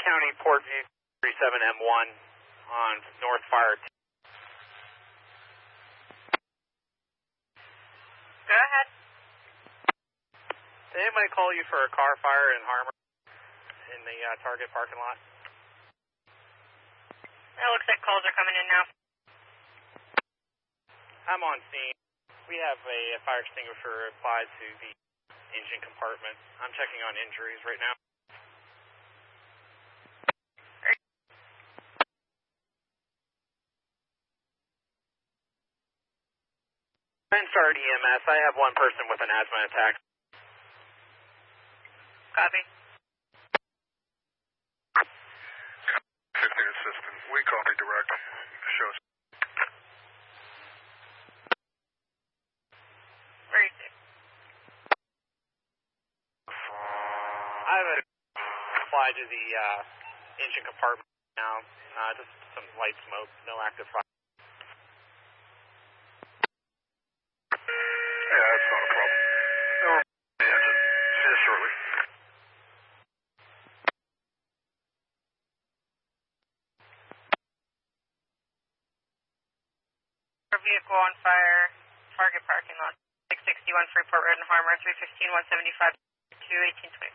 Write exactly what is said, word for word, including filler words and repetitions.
County Port View thirty-seven M one on North Fire. Go ahead. Did anybody call you for a car fire in Harmer in the uh, Target parking lot? It looks like calls are coming in now. I'm on scene. We have a, a fire extinguisher applied to the engine compartment. I'm checking on injuries right now. And start E M S. I have one person with an asthma attack. Copy. fifteen assistant. We copy direct. Shows. Where is it? I have it applied to the uh, engine compartment now. Uh, just some light smoke, no active fire. Yeah, that's not a problem. No, yeah, just see you shortly. Vehicle on fire, Target parking lot, six sixty-one Freeport Road in Harmer, three fifteen, one seventy-five, two eighteen twenty.